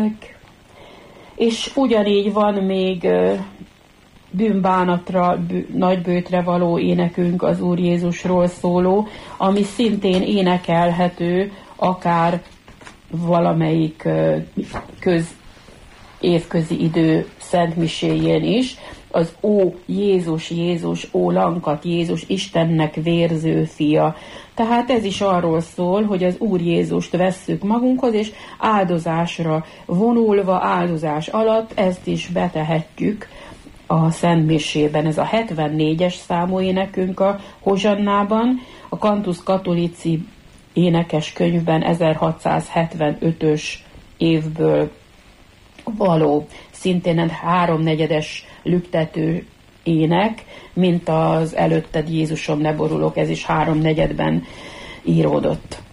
És ugyanígy van még bűnbánatra, nagybőtre való énekünk az Úr Jézusról szóló, ami szintén énekelhető akár valamelyik évközi idő szentmiséjén is, az Ó Jézus, Jézus, ó lankat Jézus, Istennek vérző fia. Tehát ez is arról szól, hogy az Úr Jézust vesszük magunkhoz, és áldozásra vonulva, áldozás alatt ezt is betehetjük a szentmisében. Ez a 74-es számú énekünk a Hozsannában, a Cantus Catholici énekeskönyvben 1675-ös évből való, szintén egy 3/4 lüktető ének, mint az Előtted Jézusom ne borulok, ez is 3/4-ben íródott.